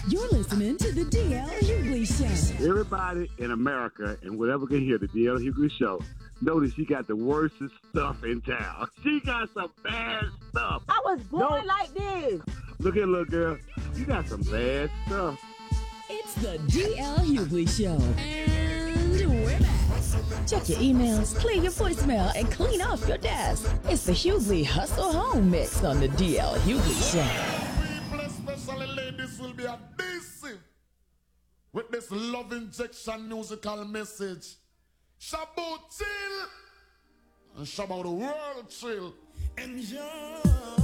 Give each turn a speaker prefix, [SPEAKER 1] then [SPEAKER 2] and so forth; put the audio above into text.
[SPEAKER 1] You're listening to the DL Hughley Show.
[SPEAKER 2] Everybody in America and whatever can hear the DL Hughley Show, notice she got the worstest stuff in town. She got some bad stuff.
[SPEAKER 3] I was born like this.
[SPEAKER 2] Look here, little girl. You got some bad stuff.
[SPEAKER 1] It's the DL Hughley Show. And we're back. Check your emails, clear your voicemail, and clean off your desk. It's the Hughley Hustle Home Mix on the DL Hughley Show.
[SPEAKER 4] People, especially ladies, will be adhesive with this love injection musical message. Shabbat chill and Shabbat the world chill. Enjoy.